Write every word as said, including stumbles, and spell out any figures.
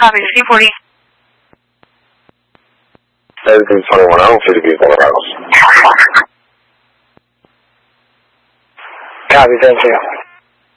Copy, fifteen forty. Everything twenty-one, I don't see the people in the house. Copy, thank you.